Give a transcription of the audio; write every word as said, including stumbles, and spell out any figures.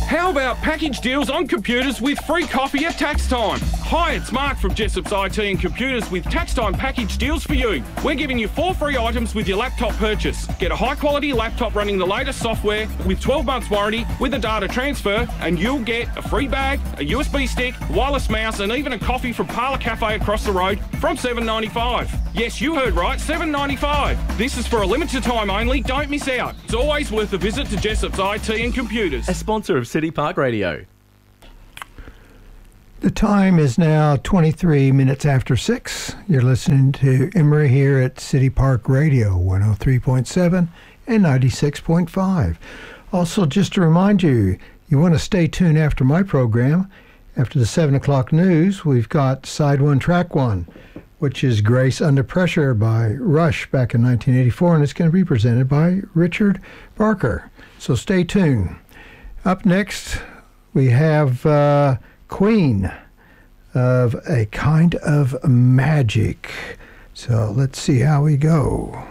How about package deals on computers with free coffee at tax time? Hi, it's Mark from Jessop's I T and Computers with tax time package deals for you. We're giving you four free items with your laptop purchase. Get a high quality laptop running the latest software with twelve months warranty with a data transfer, and you'll get a free bag, a U S B stick, wireless mouse, and even a coffee from Parlour Cafe across the road from seven dollars ninety-five. Yes, you heard right, seven dollars ninety-five. This is for a limited time only. Don't miss out. It's always worth a visit to Jessop's I T and Computers. A sponsor of City Park Radio. The time is now twenty-three minutes after six. You're listening to Emery here at City Park Radio, one oh three point seven and ninety-six point five. Also, just to remind you, you want to stay tuned after my program. After the seven o'clock news, we've got Side One, Track One, which is Grace Under Pressure by Rush back in nineteen eighty-four, and it's going to be presented by Richard Barker. So stay tuned. Up next, we have uh, Queen of A Kind of Magic. So let's see how we go.